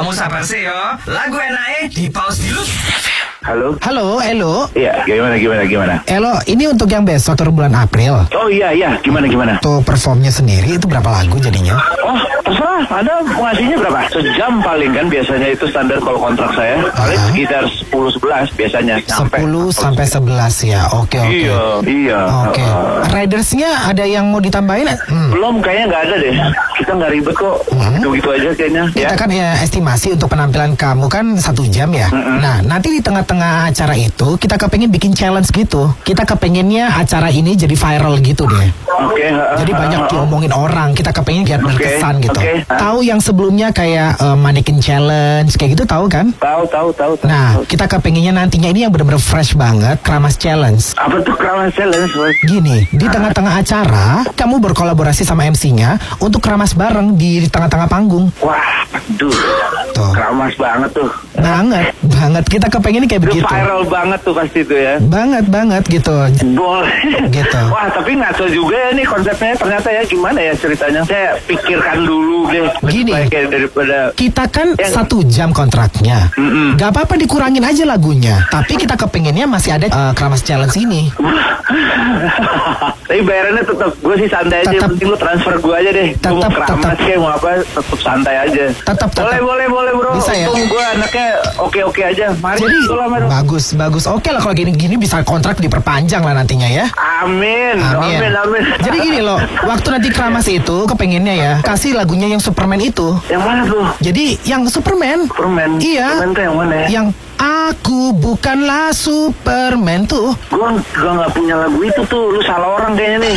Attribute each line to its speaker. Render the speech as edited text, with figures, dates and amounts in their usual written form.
Speaker 1: Kamu sabar sih yo. Lagu enak di pause dulu.
Speaker 2: Halo?
Speaker 3: Halo, Elo.
Speaker 2: Iya, gimana?
Speaker 3: Elo, ini untuk yang besok atau bulan April.
Speaker 2: Oh iya, gimana?
Speaker 3: Untuk performnya sendiri itu berapa lagu jadinya?
Speaker 2: Oh, terserah, Anda ngasihnya berapa? Sejam paling kan biasanya itu standar kalau kontrak saya. Paling sekitar 10-11 biasanya.
Speaker 3: 10-11 ya, oke.
Speaker 2: Iya.
Speaker 3: Oke. Ridersnya ada yang mau ditambahin?
Speaker 2: Belum, kayaknya nggak ada deh. Kita nggak ribet kok. Gitu aja kayaknya.
Speaker 3: Kita kan ya estimasi untuk penampilan kamu kan 1 jam ya. Nah, nanti di tengah-tengah acara itu kita kepengen bikin challenge gitu. Kita kepengennya acara ini jadi viral gitu deh.
Speaker 2: Oke.
Speaker 3: Jadi banyak diomongin orang. Kita kepengen biar berkesan gitu. Tahu yang sebelumnya kayak mannequin challenge kayak gitu tahu kan?
Speaker 2: Tahu.
Speaker 3: Nah, kita kepengennya nantinya ini yang benar-benar fresh banget, Kramas Challenge.
Speaker 2: Apa tuh Kramas Challenge?
Speaker 3: Gini, di tengah-tengah acara kamu berkolaborasi sama MC-nya untuk kramas bareng di tengah-tengah panggung.
Speaker 2: Wah, aduh.
Speaker 3: Tuh.
Speaker 2: Kramas banget tuh.
Speaker 3: Banget. Kita kepengen kayak begitu.
Speaker 2: Viral banget tuh pasti tuh ya.
Speaker 3: Banget gitu.
Speaker 2: Boleh.
Speaker 3: Gitu.
Speaker 2: Wah, tapi ngaco juga ya nih konsepnya ternyata ya, gimana ya ceritanya. Saya pikirkan dulu deh.
Speaker 3: Gini,
Speaker 2: daripada
Speaker 3: kita kan 1 jam kontraknya. Gak apa-apa dikurangin aja lagunya. Tapi kita kepengennya masih ada Kramas Challenge ini.
Speaker 2: Tapi bayarannya tetap, gue sih santai aja.
Speaker 3: Tetap.
Speaker 2: Penting lu transfer gue aja deh. Gue mau Kramas kayak mau apa, tetap santai aja.
Speaker 3: Tetap.
Speaker 2: Boleh bro.
Speaker 3: Bisa ya?
Speaker 2: Untung gue anaknya oke aja. Mari.
Speaker 3: Jadi bagus. Oke lah kalau gini bisa kontrak diperpanjang lah nantinya ya.
Speaker 2: Amin.
Speaker 3: Jadi gini loh, waktu nanti Kramas itu kepengennya ya kasih lagunya yang Superman itu.
Speaker 2: Yang mana tuh?
Speaker 3: Jadi yang Superman. Iya.
Speaker 2: Superman tuh yang mana ya?
Speaker 3: Yang aku bukanlah Superman tuh.
Speaker 2: Gue gak punya lagu itu tuh. Lu salah orang kayaknya nih.